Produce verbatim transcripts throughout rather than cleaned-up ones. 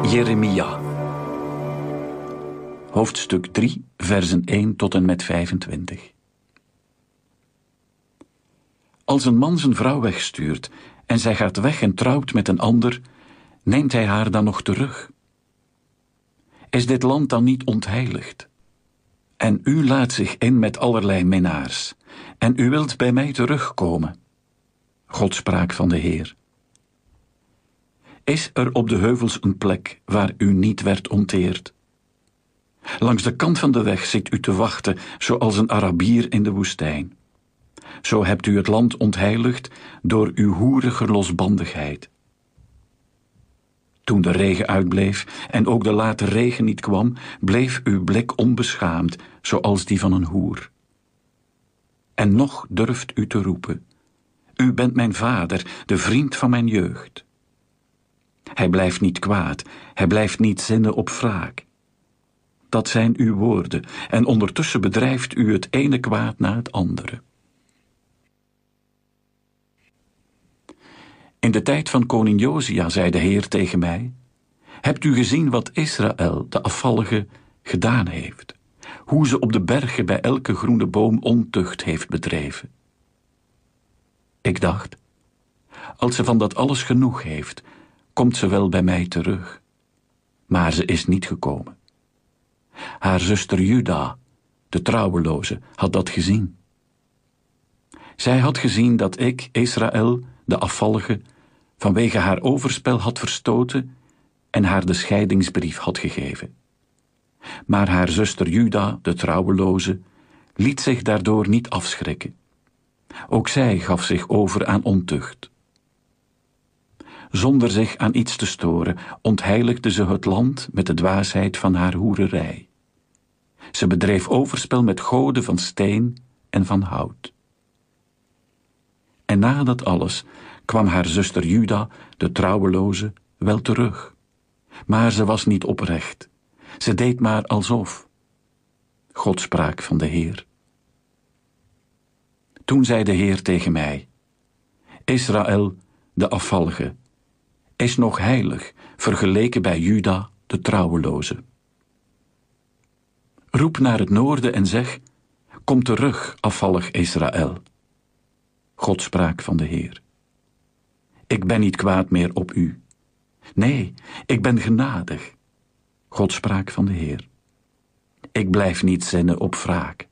Jeremia. Hoofdstuk drie, versen één tot en met vijfentwintig. Als een man zijn vrouw wegstuurt en zij gaat weg en trouwt met een ander, neemt hij haar dan nog terug? Is dit land dan niet ontheiligd? En u laat zich in met allerlei minnaars, en u wilt bij mij terugkomen. God sprak van de Heer. Is er op de heuvels een plek waar u niet werd onteerd? Langs de kant van de weg zit u te wachten, zoals een Arabier in de woestijn. Zo hebt u het land ontheiligd door uw hoerige losbandigheid. Toen de regen uitbleef en ook de late regen niet kwam, bleef uw blik onbeschaamd, zoals die van een hoer. En nog durft u te roepen: u bent mijn vader, de vriend van mijn jeugd. Hij blijft niet kwaad, hij blijft niet zinnen op wraak. Dat zijn uw woorden, en ondertussen bedrijft u het ene kwaad na het andere. In de tijd van koning Josia zei de Heer tegen mij: hebt u gezien wat Israël, de afvallige, gedaan heeft? Hoe ze op de bergen bij elke groene boom ontucht heeft bedreven? Ik dacht: als ze van dat alles genoeg heeft, komt ze wel bij mij terug. Maar ze is niet gekomen. Haar zuster Juda, de trouweloze, had dat gezien. Zij had gezien dat ik, Israël, de afvallige, vanwege haar overspel had verstoten en haar de scheidingsbrief had gegeven. Maar haar zuster Juda, de trouweloze, liet zich daardoor niet afschrikken. Ook zij gaf zich over aan ontucht. Zonder zich aan iets te storen, ontheiligde ze het land met de dwaasheid van haar hoererij. Ze bedreef overspel met goden van steen en van hout. En na dat alles kwam haar zuster Juda, de trouweloze, wel terug. Maar ze was niet oprecht. Ze deed maar alsof. God sprak van de Heer. Toen zei de Heer tegen mij: Israël, de afvallige, is nog heilig, vergeleken bij Juda, de trouweloze. Roep naar het noorden en zeg: kom terug, afvallig Israël. God sprak van de Heer. Ik ben niet kwaad meer op u. Nee, ik ben genadig. God sprak van de Heer. Ik blijf niet zinnen op wraak.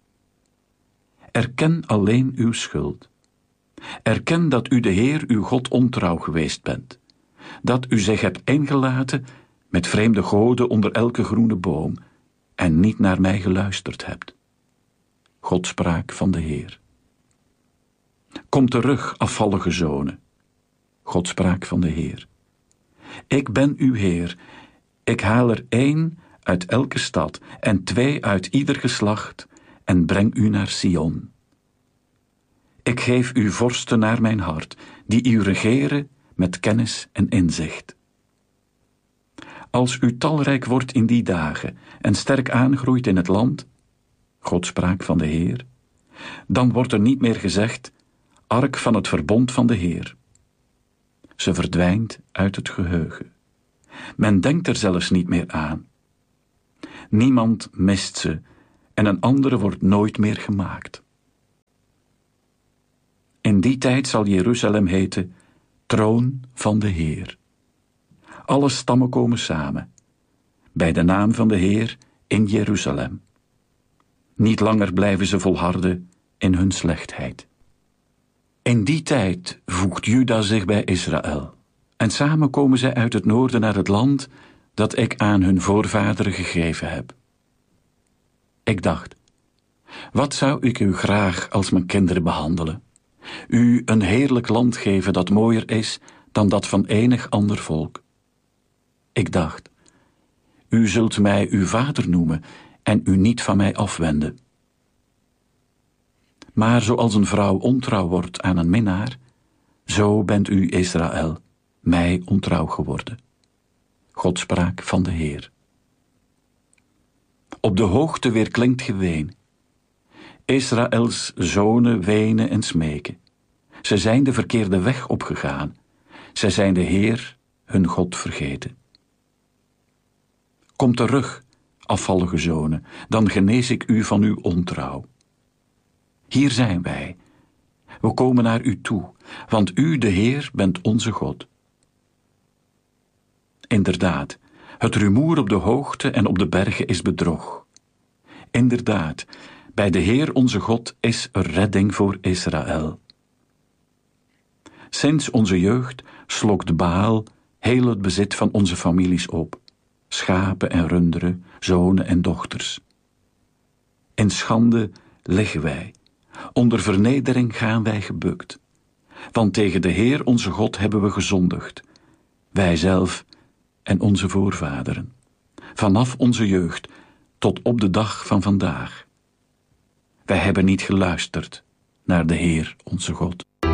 Erken alleen uw schuld. Erken dat u de Heer uw God ontrouw geweest bent. Dat u zich hebt ingelaten met vreemde goden onder elke groene boom en niet naar mij geluisterd hebt. God sprak van de Heer. Kom terug, afvallige zonen. God sprak van de Heer. Ik ben uw Heer. Ik haal er één uit elke stad en twee uit ieder geslacht en breng u naar Sion. Ik geef u vorsten naar mijn hart, die u regeren met kennis en inzicht. Als u talrijk wordt in die dagen en sterk aangroeit in het land, God sprak van de Heer, dan wordt er niet meer gezegd: ark van het verbond van de Heer. Ze verdwijnt uit het geheugen. Men denkt er zelfs niet meer aan. Niemand mist ze en een andere wordt nooit meer gemaakt. In die tijd zal Jeruzalem heten troon van de Heer. Alle stammen komen samen, bij de naam van de Heer in Jeruzalem. Niet langer blijven ze volharden in hun slechtheid. In die tijd voegt Juda zich bij Israël, en samen komen zij uit het noorden naar het land dat ik aan hun voorvaderen gegeven heb. Ik dacht: wat zou ik u graag als mijn kinderen behandelen? U een heerlijk land geven dat mooier is dan dat van enig ander volk. Ik dacht: u zult mij uw vader noemen en u niet van mij afwenden. Maar zoals een vrouw ontrouw wordt aan een minnaar, zo bent u, Israël, mij ontrouw geworden. God sprak van de Heer. Op de hoogte weerklinkt geween. Israëls zonen wenen en smeken. Ze zijn de verkeerde weg opgegaan. Zij zijn de Heer, hun God, vergeten. Kom terug, afvallige zonen, dan genees ik u van uw ontrouw. Hier zijn wij. We komen naar u toe, want u, de Heer, bent onze God. Inderdaad, het rumoer op de hoogte en op de bergen is bedrog. Inderdaad, bij de Heer onze God is er redding voor Israël. Sinds onze jeugd slokt Baal heel het bezit van onze families op, schapen en runderen, zonen en dochters. In schande liggen wij, onder vernedering gaan wij gebukt. Want tegen de Heer onze God hebben we gezondigd, wij zelf en onze voorvaderen, vanaf onze jeugd tot op de dag van vandaag. Wij hebben niet geluisterd naar de Heer onze God.